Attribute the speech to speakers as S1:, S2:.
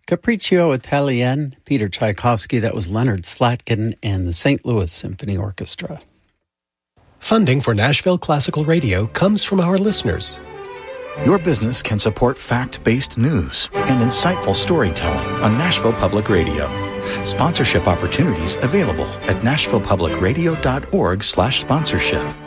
S1: Capriccio Italien, Peter Tchaikovsky, that was Leonard Slatkin and the St. Louis Symphony Orchestra.
S2: Funding for Nashville Classical Radio comes from our listeners.
S3: Your business can support fact-based news and insightful storytelling on Nashville Public Radio. Sponsorship opportunities available at nashvillepublicradio.org/sponsorship.